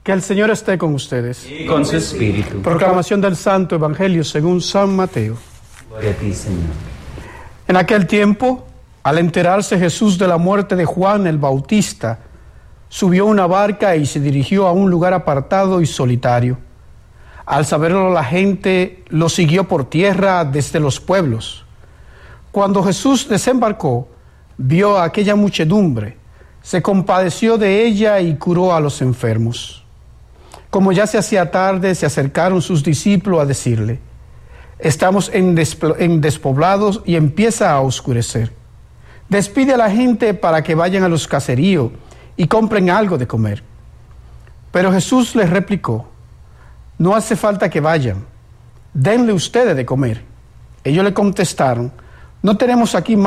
Que el Señor esté con ustedes. Y con su espíritu. Proclamación del Santo Evangelio según San Mateo. Gloria a ti, Señor. En aquel tiempo, al enterarse Jesús de la muerte de Juan el Bautista, subió a una barca y se dirigió a un lugar apartado y solitario. Al saberlo, la gente lo siguió por tierra desde los pueblos. Cuando Jesús desembarcó, vio a aquella muchedumbre, se compadeció de ella y curó a los enfermos. Como ya se hacía tarde, se acercaron sus discípulos a decirle: estamos en despoblados y empieza a oscurecer. Despide a la gente para que vayan a los caseríos y compren algo de comer. Pero Jesús les replicó: no hace falta que vayan, denle ustedes de comer. Ellos le contestaron: no tenemos aquí más